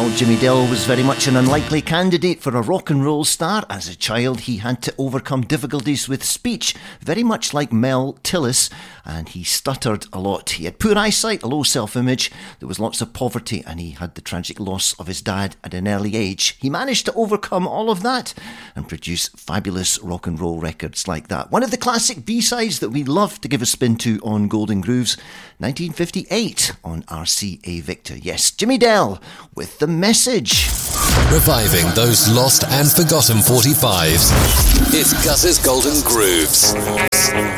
Well, Jimmy Dell was very much an unlikely candidate for a rock and roll star. As a child, he had to overcome difficulties with speech, very much like Mel Tillis, and he stuttered a lot. He had poor eyesight, a low self-image, there was lots of poverty, and he had the tragic loss of his dad at an early age. He managed to overcome all of that and produce fabulous rock and roll records like that. One of the classic B-sides that we love to give a spin to on Golden Grooves, 1958 on RCA Victor. Yes, Jimmy Dell with The Message. Reviving those lost and forgotten 45s. It's Gus's Golden Grooves.